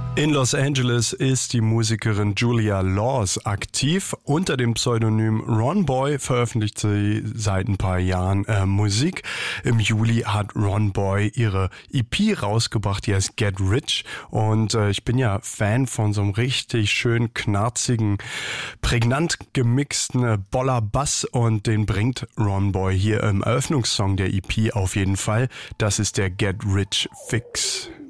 In Los Angeles ist die Musikerin Julia Laws aktiv. Unter dem Pseudonym Ron Boy veröffentlicht sie seit ein paar Jahren Musik. Im Juli hat Ron Boy ihre EP rausgebracht, die heißt Get Rich. Und ich bin ja Fan von so einem richtig schön knarzigen, prägnant gemixten Boller-Bass. Und den bringt Ron Boy hier im Eröffnungssong der EP auf jeden Fall. Das ist der Get Rich Fix.